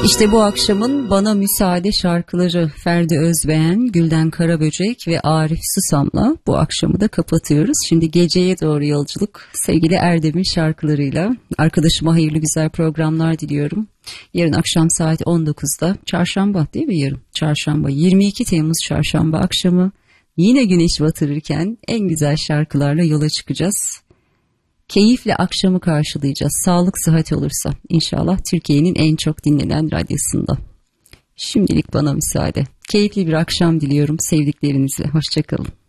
İşte bu akşamın Bana Müsaade şarkıları Ferdi Özbeğen, Gülden Karaböcek ve Arif Susam'la bu akşamı da kapatıyoruz. Şimdi geceye doğru yolculuk sevgili Erdem'in şarkılarıyla. Arkadaşıma hayırlı güzel programlar diliyorum. Yarın akşam saat 19'da, çarşamba değil mi yarın? Çarşamba, 22 Temmuz çarşamba akşamı yine güneş batırırken en güzel şarkılarla yola çıkacağız. Keyifle akşamı karşılayacağız. Sağlık sıhhat olursa inşallah Türkiye'nin en çok dinlenen radyosunda. Şimdilik bana müsaade. Keyifli bir akşam diliyorum sevdiklerinizle. Hoşça kalın.